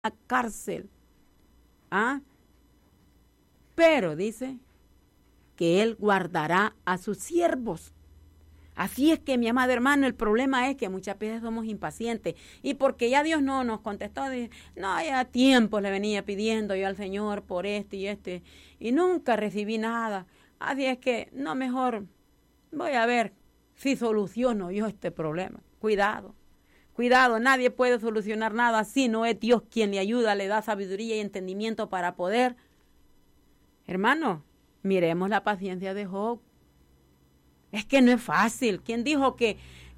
la cárcel. ¿Ah? Pero dice que Él guardará a sus siervos. Así es que, mi amado hermano, el problema es que muchas veces somos impacientes. Y porque ya Dios no nos contestó, no, ya tiempo le venía pidiendo yo al Señor por y nunca recibí nada. Así es que, no, mejor voy a ver si soluciono yo este problema. Cuidado, cuidado, nadie puede solucionar nada si no es Dios quien le ayuda, le da sabiduría y entendimiento para poder. Hermano, miremos la paciencia de Job. Es que no es fácil. ¿Quién dijo que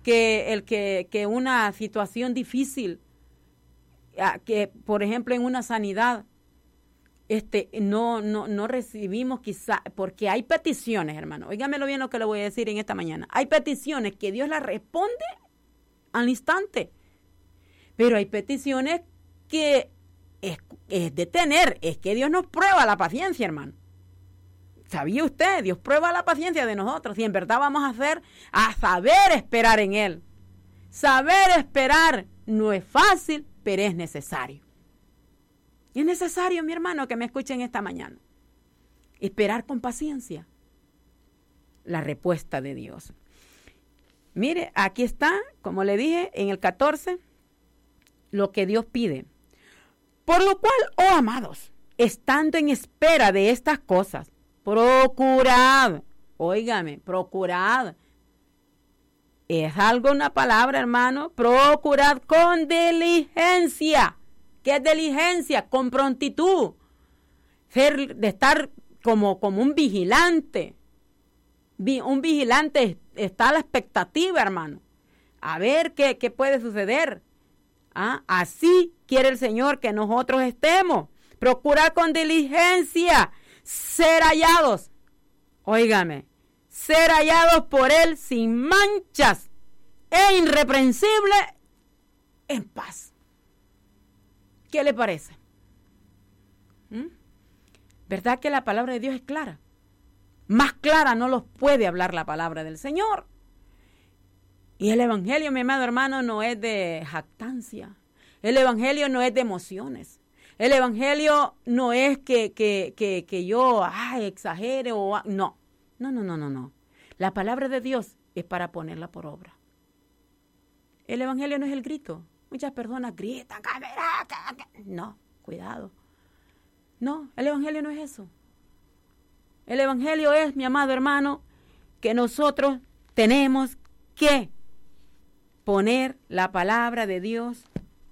una situación difícil, que por ejemplo en una sanidad, no recibimos quizá, porque hay peticiones, hermano, óigamelo bien lo que le voy a decir en esta mañana, hay peticiones que Dios las responde al instante, pero hay peticiones que es de tener, es que Dios nos prueba la paciencia, hermano. ¿Sabía usted? Dios prueba la paciencia de nosotros y en verdad vamos a saber esperar en Él. Saber esperar no es fácil, pero es necesario. Y es necesario, mi hermano, que me escuchen esta mañana. Esperar con paciencia la respuesta de Dios. Mire, aquí está, como le dije, en el 14, lo que Dios pide. Por lo cual, oh amados, estando en espera de estas cosas, procurad, óigame, procurad. Es algo, una palabra, hermano. Procurad con diligencia. ¿Qué es diligencia? Con prontitud. De estar como un vigilante. Un vigilante está a la expectativa, hermano. A ver qué puede suceder. Así quiere el Señor que nosotros estemos. Procurad con diligencia ser hallados, óigame, ser hallados por Él sin manchas e irreprensible en paz. ¿Qué le parece? ¿Verdad que la palabra de Dios es clara? Más clara no los puede hablar la palabra del Señor. Y el evangelio, mi amado hermano, no es de jactancia. El evangelio no es de emociones. El evangelio no es que yo exagere o no. No. La palabra de Dios es para ponerla por obra. El evangelio no es el grito. Muchas personas gritan. No, cuidado. No, el evangelio no es eso. El evangelio es, mi amado hermano, que nosotros tenemos que poner la palabra de Dios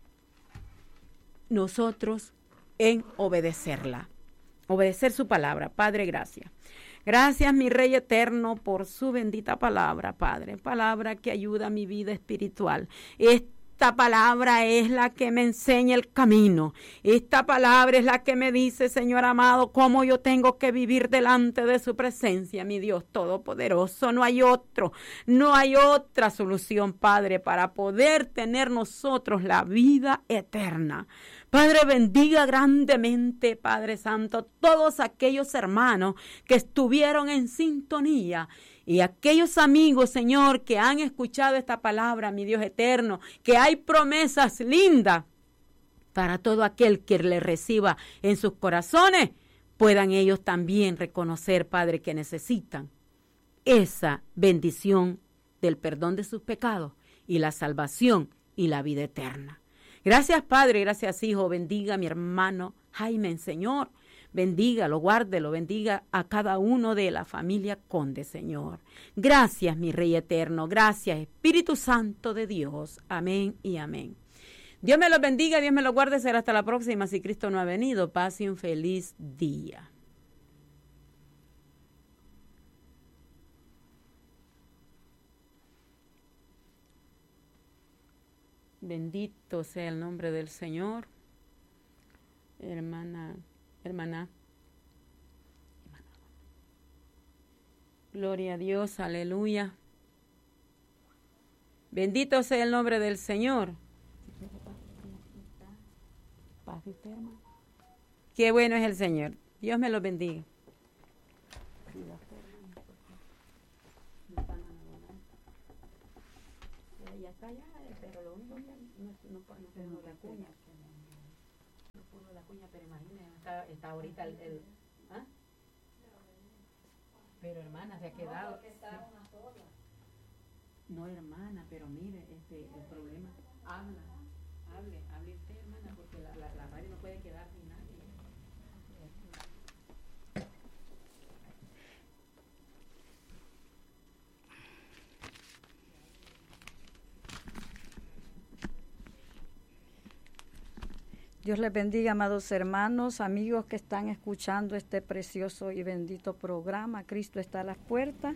nosotros en obedecerla, obedecer su palabra. Padre, gracias. Gracias, mi Rey eterno, por su bendita palabra, Padre. Palabra que ayuda a mi vida espiritual. Esta palabra es la que me enseña el camino. Esta palabra es la que me dice, Señor amado, cómo yo tengo que vivir delante de su presencia, mi Dios todopoderoso. No hay otra solución, Padre, para poder tener nosotros la vida eterna. Padre, bendiga grandemente, Padre Santo, todos aquellos hermanos que estuvieron en sintonía y aquellos amigos, Señor, que han escuchado esta palabra, mi Dios eterno, que hay promesas lindas para todo aquel que le reciba en sus corazones, puedan ellos también reconocer, Padre, que necesitan esa bendición del perdón de sus pecados y la salvación y la vida eterna. Gracias, Padre, gracias, Hijo. Bendiga a mi hermano Jaime, Señor. Bendígalo, guárdelo, bendiga a cada uno de la familia Conde, Señor. Gracias, mi Rey eterno. Gracias, Espíritu Santo de Dios. Amén y amén. Dios me los bendiga, Dios me los guarde. Será hasta la próxima. Si Cristo no ha venido, pase un feliz día. Bendito sea el nombre del Señor. Hermana. Gloria a Dios, aleluya. Bendito sea el nombre del Señor. Paz usted, hermano. Qué bueno es el Señor. Dios me lo bendiga. Ya está allá, pero lo único que no la cuña. cuña, pero imagínese, está ahorita ¿ah? Pero hermana, se ha quedado. No, hermana, pero mire, el problema, hable usted, hermana, porque la radio no puede quedar sin nadie. Dios les bendiga, amados hermanos, amigos que están escuchando este precioso y bendito programa. Cristo está a las puertas.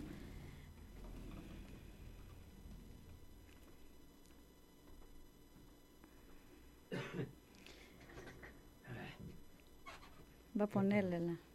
Va a ponerle la...